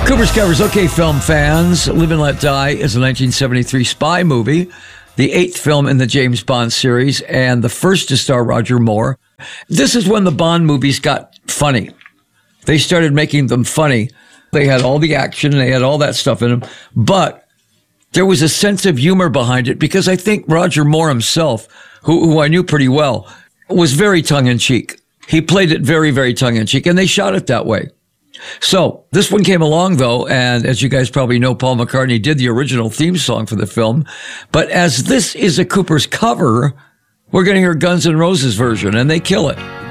Cooper's Covers. Okay, film fans, Live and Let Die is a 1973 spy movie, the 8th film in the James Bond series, and the first to star Roger Moore. This is when the Bond movies got funny. They started making them funny. They had all the action, and they had all that stuff in them, but there was a sense of humor behind it because I think Roger Moore himself, who I knew pretty well, was very tongue-in-cheek. He played it very, very tongue-in-cheek, and they shot it that way. So this one came along, though, and as you guys probably know, Paul McCartney did the original theme song for the film. But as this is a Cooper's cover, we're going to hear Guns N' Roses version, and they kill it.